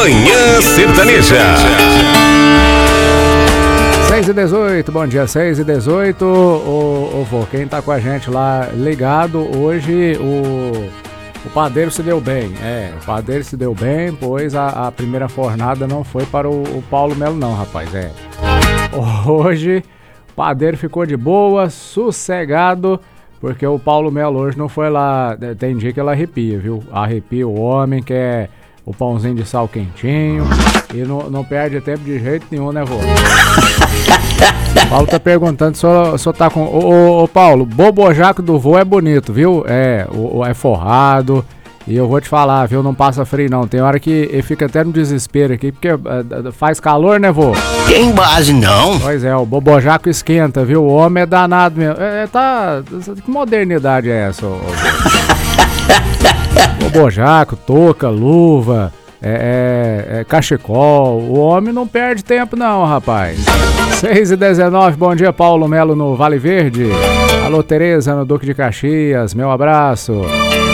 Manhã Sertaneja. 6h18, bom dia, 6h18. Ô, vô, quem tá com a gente lá ligado hoje, o padeiro se deu bem. O padeiro se deu bem, pois a primeira fornada não foi para o Paulo Melo não, rapaz. Hoje o padeiro ficou de boa, sossegado, porque o Paulo Melo hoje não foi lá. Tem dia que ele arrepia, viu? Arrepia o homem, quer o pãozinho de sal quentinho e não perde tempo de jeito nenhum, né, vô? O Paulo tá perguntando se o senhor tá com... Ô, Paulo, bobojaco do vô é bonito, viu? É forrado. E eu vou te falar, viu? Não passa frio, não. Tem hora que ele fica até no desespero aqui, porque faz calor, né, vô? Tem base, não. Pois é, o bobojaco esquenta, viu? O homem é danado mesmo. Que modernidade é essa, ô? Bobojaco, touca, luva, cachecol. O homem não perde tempo não, rapaz. 6h19, bom dia, Paulo Melo no Vale Verde. Alô, Tereza no Duque de Caxias, meu abraço.